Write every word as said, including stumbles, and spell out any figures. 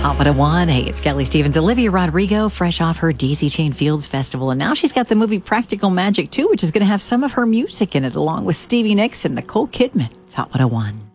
Hot one oh one. Hey, it's Kelly Stevens. Olivia Rodrigo, fresh off her Daisy Chain Fields Festival. And now she's got the movie Practical Magic two, which is going to have some of her music in it, along with Stevie Nicks and Nicole Kidman. It's Hot one oh one.